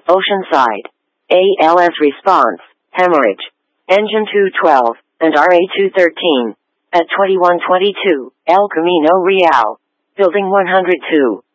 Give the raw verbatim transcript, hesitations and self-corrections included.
Oceanside. A L S response, hemorrhage. Engine two twelve, and R A two thirteen. At twenty-one twenty-two, El Camino Real. Building one hundred two.